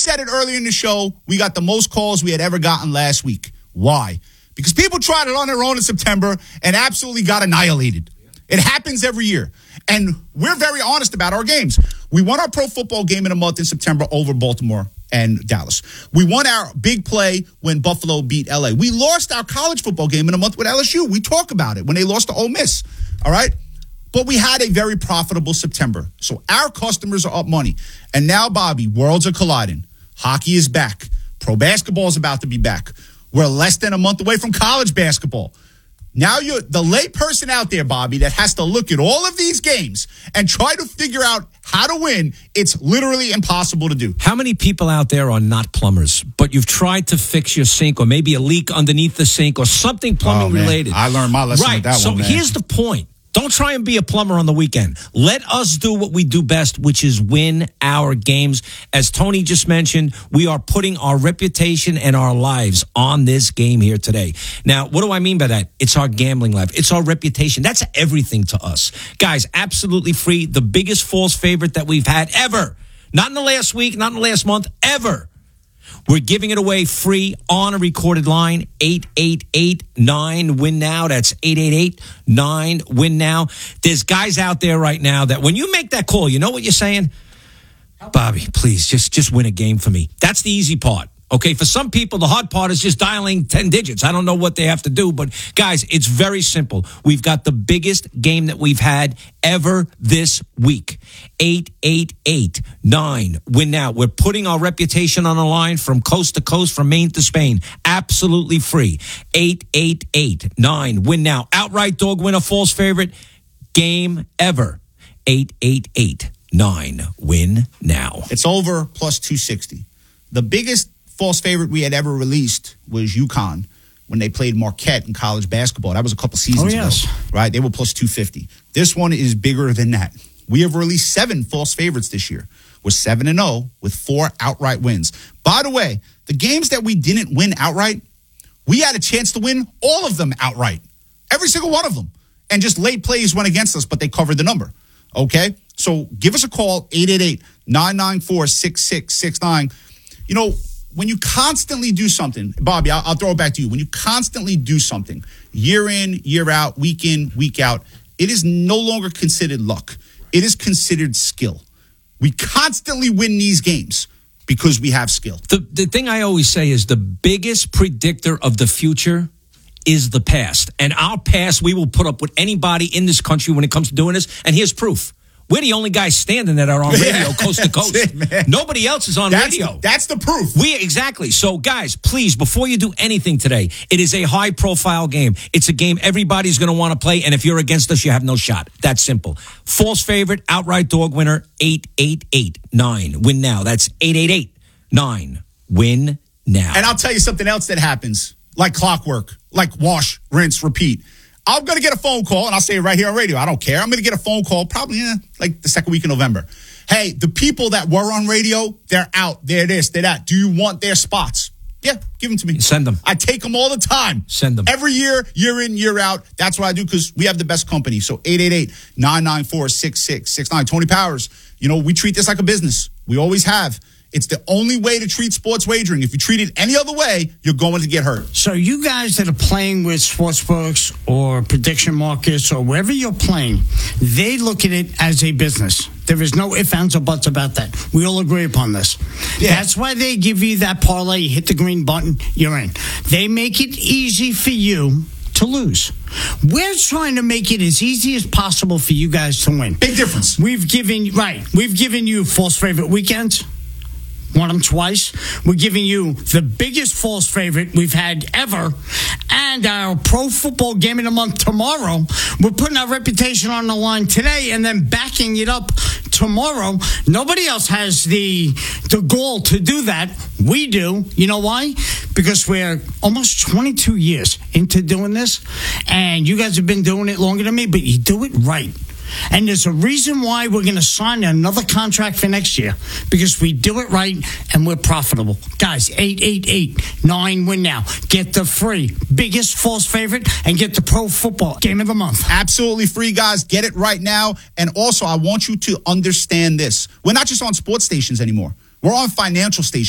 said it earlier in the show. We got the most calls we had ever gotten last week. Why? Because people tried it on their own in September and absolutely got annihilated. It happens every year. And we're very honest about our games. We won our pro football game in a month in September over Baltimore and Dallas. We won our big play when Buffalo beat LA. We lost our college football game in a month with LSU. We talk about it when they lost to Ole Miss. All right? But we had a very profitable September. So our customers are up money. And now, Bobby, worlds are colliding. Hockey is back. Pro basketball is about to be back. We're less than a month away from college basketball. Now you're the lay person out there, Bobby, that has to look at all of these games and try to figure out how to win. It's literally impossible to do. How many people out there are not plumbers, but you've tried to fix your sink or maybe a leak underneath the sink or something plumbing related? I learned my lesson with that one, man. So here's the point. Don't try and be a plumber on the weekend. Let us do what we do best, which is win our games. As Tony just mentioned, we are putting our reputation and our lives on this game here today. Now, what do I mean by that? It's our gambling life. It's our reputation. That's everything to us. Guys, absolutely free. The biggest false favorite that we've had ever. Not in the last week, not in the last month, ever. We're giving it away free on a recorded line, 888-9-WIN-NOW. That's 888-9-WIN-NOW. There's guys out there right now that when you make that call, you know what you're saying? Bobby, please, just win a game for me. That's the easy part. Okay, for some people, the hard part is just dialing 10 digits. I don't know what they have to do, but guys, it's very simple. We've got the biggest game that we've had ever this week. 888-9-WIN-NOW. We're putting our reputation on the line from coast to coast, from Maine to Spain. Absolutely free. 888-9-WIN-NOW. Outright dog winner, false favorite, game ever. 888-9-WIN-NOW. It's over plus 260. The biggest false favorite we had ever released was UConn when they played Marquette in college basketball. That was a couple seasons ago, right? They were plus 250. This one is bigger than that. We have released 7 false favorites this year. We're 7-0 with 4 outright wins. By the way, the games that we didn't win outright, we had a chance to win all of them outright. Every single one of them. And just late plays went against us, but they covered the number. Okay? So give us a call, 888-994-6669. You know, when you constantly do something, Bobby, I'll throw it back to you. When you constantly do something, year in, year out, week in, week out, it is no longer considered luck. It is considered skill. We constantly win these games because we have skill. The thing I always say is the biggest predictor of the future is the past. And our past, we will put up with anybody in this country when it comes to doing this. And here's proof. We're the only guys standing that are on radio coast to coast. Nobody else is on radio. That's the proof. Exactly. So, guys, please, before you do anything today, it is a high-profile game. It's a game everybody's going to want to play, and if you're against us, you have no shot. That's simple. False favorite, outright dog winner, 888-9-WIN-NOW. That's 888-9-WIN-NOW. And I'll tell you something else that happens, like clockwork, like wash, rinse, repeat. I'm going to get a phone call, and I'll say it right here on radio. I don't care. I'm going to get a phone call probably like the second week in November. Hey, the people that were on radio, they're out. They're this, they're that. Do you want their spots? Yeah, give them to me. Send them. I take them all the time. Send them. Every year, year in, year out. That's what I do because we have the best company. So 888-994-6669. Tony Powers, you know, we treat this like a business. We always have. It's the only way to treat sports wagering. If you treat it any other way, you're going to get hurt. So you guys that are playing with sportsbooks or prediction markets or wherever you're playing, they look at it as a business. There is no ifs, ands, or buts about that. We all agree upon this. Yeah. That's why they give you that parlay. You hit the green button, you're in. They make it easy for you to lose. We're trying to make it as easy as possible for you guys to win. Big difference. We've given you false favorite weekends. Won them twice. We're giving you the biggest false favorite we've had ever. And our pro football game of the month tomorrow. We're putting our reputation on the line today and then backing it up tomorrow. Nobody else has the gall to do that. We do. You know why? Because we're almost 22 years into doing this. And you guys have been doing it longer than me, but you do it right. And there's a reason why we're going to sign another contract for next year, because we do it right and we're profitable. Guys, 888-9-WIN-NOW. Get the free biggest false favorite and get the pro football game of the month. Absolutely free, guys. Get it right now. And also, I want you to understand this. We're not just on sports stations anymore. We're on financial stations.